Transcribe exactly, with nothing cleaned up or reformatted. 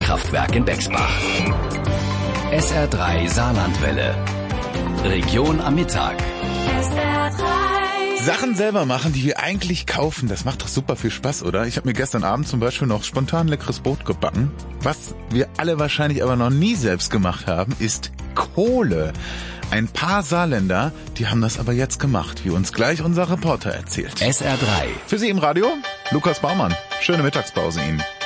Wasserkraftwerk in Bexbach. S R drei Saarlandwelle. Region am Mittag. S R drei. Sachen selber machen, die wir eigentlich kaufen, das macht doch super viel Spaß, oder? Ich habe mir gestern Abend zum Beispiel noch spontan leckeres Brot gebacken. Was wir alle wahrscheinlich aber noch nie selbst gemacht haben, ist Kohle. Ein paar Saarländer, die haben das aber jetzt gemacht, wie uns gleich unser Reporter erzählt. S R drei. Für Sie im Radio, Lukas Baumann. Schöne Mittagspause Ihnen.